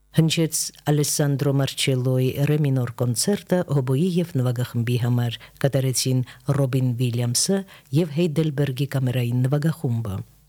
Հնչեց Ալեսանդրո Մարչելլոյի ռե մինոր կոնցերտը հոբոյի եւ նվագախմբի համար, կատարեցին Ռոբին Վիլյամսը եւ Heidelberg-ի կամերային նվագախումբը։